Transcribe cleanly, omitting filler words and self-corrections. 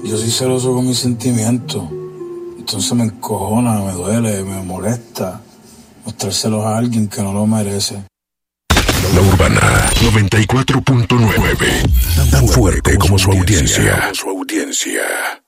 Yo soy celoso con mis sentimientos. Entonces me encojona, me duele, me molesta mostrárselos a alguien que no lo merece. La Urbana 94.9. Tan fuerte como su audiencia.